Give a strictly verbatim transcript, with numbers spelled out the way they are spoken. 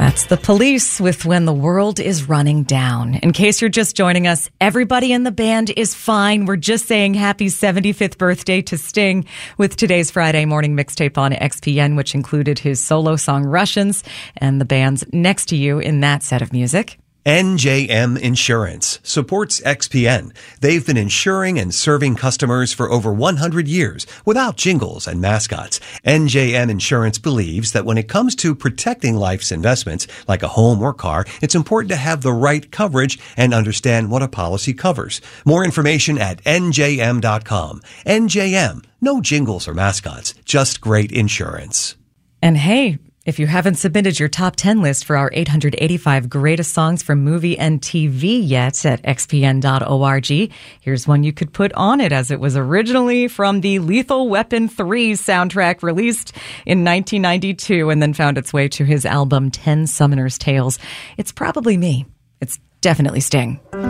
That's The Police with When the World is Running Down. In case you're just joining us, everybody in the band is fine. We're just saying happy seventy-fifth birthday to Sting with today's Friday morning mixtape on X P N, which included his solo song Russians and the band's Next to You in that set of music. N J M Insurance supports X P N. They've been insuring and serving customers for over one hundred years without jingles and mascots. N J M Insurance believes that when it comes to protecting life's investments, like a home or car, it's important to have the right coverage and understand what a policy covers. More information at N J M dot com. N J M, no jingles or mascots, just great insurance. And hey, if you haven't submitted your top ten list for our eight hundred eighty-five greatest songs from movie and T V yet at X P N dot org, here's one you could put on it, as it was originally from the Lethal Weapon three soundtrack released in nineteen ninety-two and then found its way to his album ten Summoner's Tales. It's probably me. It's definitely Sting.